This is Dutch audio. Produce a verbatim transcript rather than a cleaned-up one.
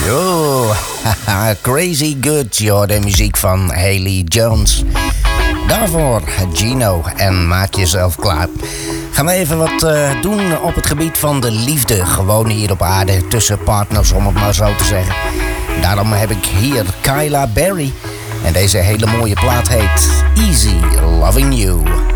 Yo, haha, Crazy Good, joh, de muziek van Haley Jones. Daarvoor Gino en Maak Jezelf Klaar. Gaan we even wat uh, doen op het gebied van de liefde. Gewoon hier op aarde, tussen partners, om het maar zo te zeggen. Daarom heb ik hier Kyla Berry. En deze hele mooie plaat heet Easy Loving You.